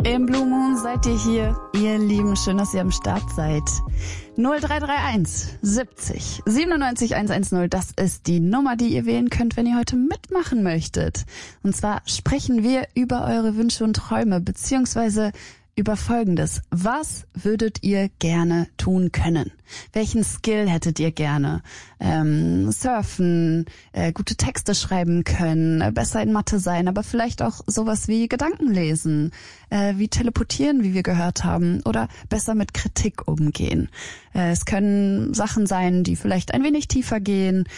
Im Blue Moon seid ihr hier, ihr Lieben. Schön, dass ihr am Start seid. 0331 70 97 110, das ist die Nummer, die ihr wählen könnt, wenn ihr heute mitmachen möchtet. Und zwar sprechen wir über eure Wünsche und Träume, beziehungsweise über Folgendes. Was würdet ihr gerne tun können? Welchen Skill hättet ihr gerne? Surfen, gute Texte schreiben können, besser in Mathe sein, aber vielleicht auch sowas wie Gedanken lesen, wie teleportieren, wie wir gehört haben, oder besser mit Kritik umgehen. Es können Sachen sein, die vielleicht ein wenig tiefer gehen,